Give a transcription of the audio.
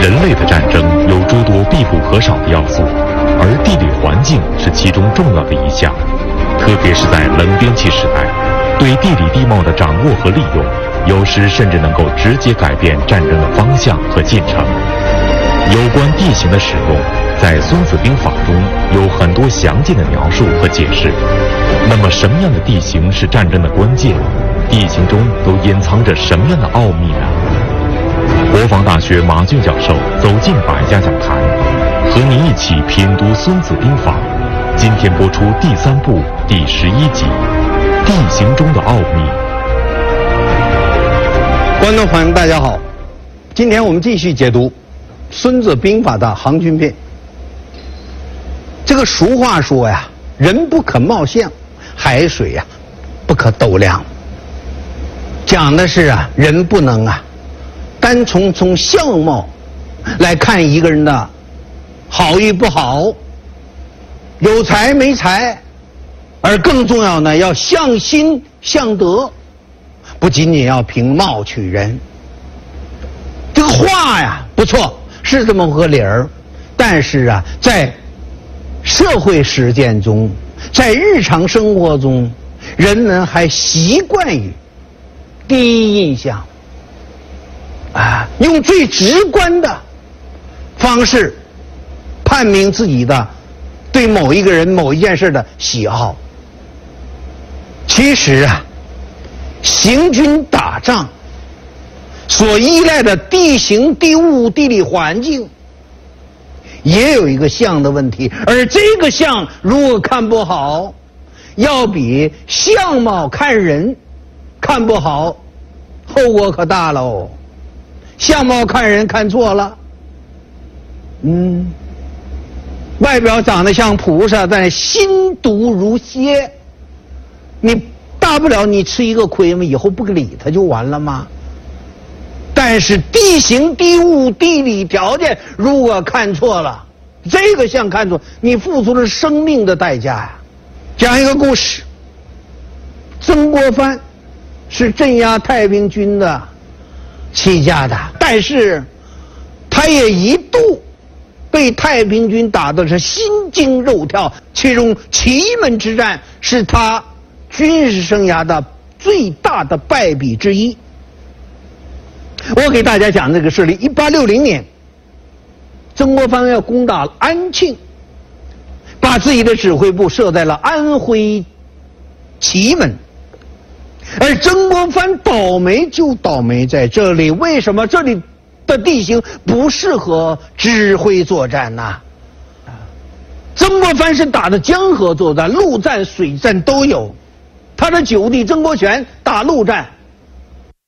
人类的战争有诸多必不可少的要素，而地理环境是其中重要的一项。特别是在冷兵器时代，对地理地貌的掌握和利用，有时甚至能够直接改变战争的方向和进程。有关地形的使用，在《孙子兵法》中有很多详尽的描述和解释。那么，什么样的地形是战争的关键？地形中都隐藏着什么样的奥秘呢？国防大学马俊教授走进百家讲坛，和您一起品读《孙子兵法》。今天播出第3部第11集《地形中的奥秘》。 观众朋友大家好，今天我们继续解读《孙子兵法》的行军篇。这个俗话说呀，人不可貌相，海水呀不可斗量。讲的是啊，人不能单从相貌来看一个人的好与不好，有才没才，而更重要呢，要向心向德，不仅仅要凭貌取人。这个话呀不错，是这么个理儿，但是啊，在社会实践中，在日常生活中，人们还习惯于第一印象用最直观的方式判明自己的对某一个人某一件事的喜好。其实行军打仗所依赖的地形地物地理环境也有一个相的问题，而这个相如果看不好，要比相貌看人看不好后果可大喽。相貌看人看错了，外表长得像菩萨，但心毒如蝎，你大不了你吃一个亏嘛，以后不理他就完了吗？但是地形地物地理条件如果看错了，这个相看错，你付出了生命的代价呀。讲一个故事，曾国藩是镇压太平军的起家的，但是他也一度被太平军打得是心惊肉跳，其中祁门之战是他军事生涯的最大的败笔之一。我给大家讲这个事例：1860年，曾国藩要攻打安庆，把自己的指挥部设在了安徽祁门。而曾国藩倒霉就倒霉在这里，为什么？这里的地形不适合指挥作战呐。曾国藩是打的江河作战，陆战水战都有。他的9弟曾国荃打陆战，